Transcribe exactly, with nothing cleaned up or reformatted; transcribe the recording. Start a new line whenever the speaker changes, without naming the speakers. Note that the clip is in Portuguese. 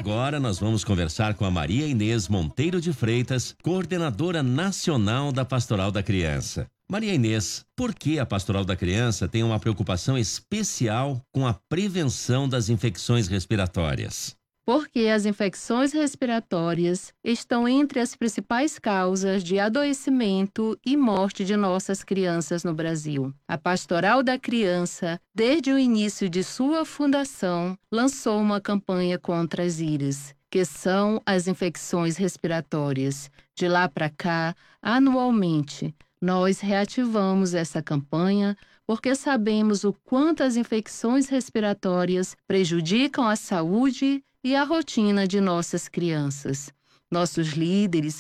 agora nós vamos conversar com a Maria Inês Monteiro de Freitas, coordenadora nacional da Pastoral da Criança. Maria Inês, por que a Pastoral da Criança tem uma preocupação especial com a prevenção das infecções respiratórias?
Porque as infecções respiratórias estão entre as principais causas de adoecimento e morte de nossas crianças no Brasil. A Pastoral da Criança, desde o início de sua fundação, lançou uma campanha contra as I R As, que são as infecções respiratórias. De lá para cá, anualmente, nós reativamos essa campanha porque sabemos o quanto as infecções respiratórias prejudicam a saúde e a rotina de nossas crianças. Nossos líderes